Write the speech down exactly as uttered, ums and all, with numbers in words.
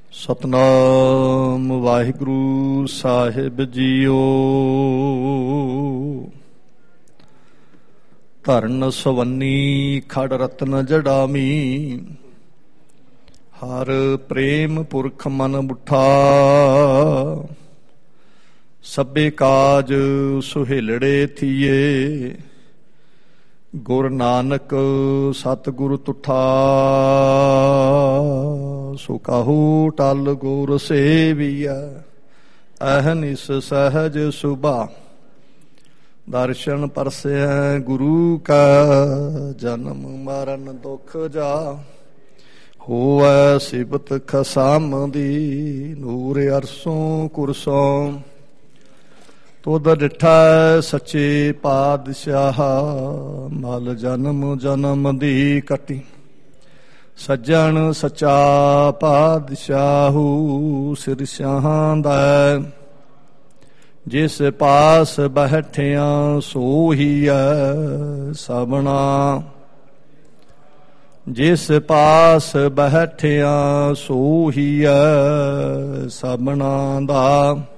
ਸਤਨਾਮ ਵਾਹਿਗੁਰੂ ਸਾਹਿਬ JIO. ਧਰਨ ਸਵੰਨੀ ਖੜ ਰਤਨ ਜੜਾਮੀ, ਹਰ ਪ੍ਰੇਮ ਪੁਰਖ ਮਨ ਬੁੱਠਾ। ਸਭੇ ਕਾਜ ਸੁਹੇਲੜੇ ਥੀਏ, ਗੁਰ ਨਾਨਕ ਸਤਿਗੁਰ ਤੁਠਾ। ਸੋ ਕਾਹੂ ਟਲ ਗੁਰ ਸੇਵੀਐ, ਅਹਨਿਸ ਸਹਜ ਸੁਭਾ। ਦਰਸ਼ਨ ਪਰਸੈ ਗੁਰੂ ਕਾ, ਜਨਮ ਮਰਨ ਦੁਖ ਜਾ। ਹੋਵੈ ਸਿਬਤ ਖਸਮ ਦੀ, ਨੂਰ ਅਰਸੋਂ ਕੁਰਸੋਂ। ਤੁਧ ਡਿਠਾ ਸੱਚੇ ਪਾਤਸ਼ਾਹ, ਮਲ ਜਨਮ ਜਨਮ ਦੀ ਕੱਟੀ। ਸੱਜਣ ਸੱਚਾ ਪਾਤਸ਼ਾਹੂ, ਸਿਰ ਸ਼ਾਹਾਂ ਦਾ। ਜਿਸ ਪਾਸ ਬੈਠਿਆਂ ਸੋਹੀਐ ਸਭਨਾ, ਜਿਸ ਪਾਸ ਬੈਠਿਆਂ ਸੋਹੀਐ ਸਭਨਾ ਦਾ।